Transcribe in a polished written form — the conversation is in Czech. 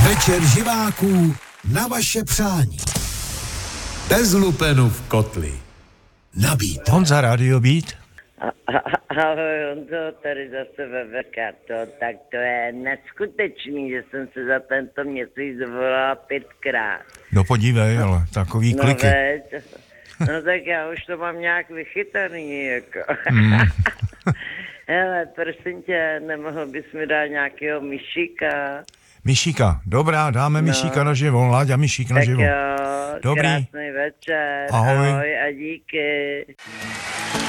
Večer živáků na vaše přání. Bez lupenu v kotli. Nabít. Honza Radio Beat. Ahoj Honzo, tady zase Veverka, tak to je neskutečný, že jsem se za tento měsíc zvolala 5krát. No podívej, ale takový kliky. No tak já už to mám nějak vychytaný, jako. Hele, prosím tě, nemohl bys mi dát nějakého myšíka? Myšíka, dobrá, dáme myšíka naživo, Láďa myšík naživo. Tak jo, dobrý. Krásný večer, Ahoj. Ahoj a díky.